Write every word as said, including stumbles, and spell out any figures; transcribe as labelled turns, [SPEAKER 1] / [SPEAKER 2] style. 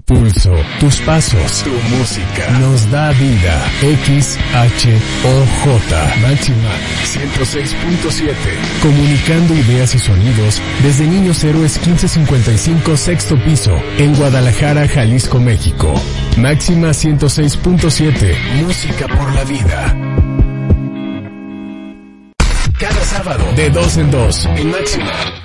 [SPEAKER 1] pulso, tus pasos, tu música, nos da vida. X H O J, Máxima ciento seis punto siete. Comunicando ideas y sonidos desde Niños Héroes quince cincuenta y cinco, sexto piso, en Guadalajara, Jalisco, México. Máxima ciento seis punto siete, música por la vida. Cada sábado, de dos en dos, en Máxima.